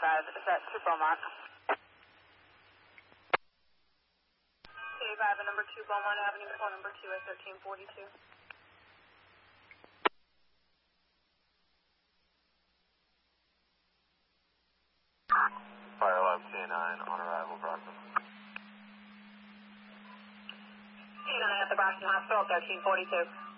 is at 2 Beaumont. C5 at number 2 Beaumont Avenue, phone number 2 at 1342. Fire alarm K9 on arrival, Brockton. K9 at the Brockton Hospital, 1342.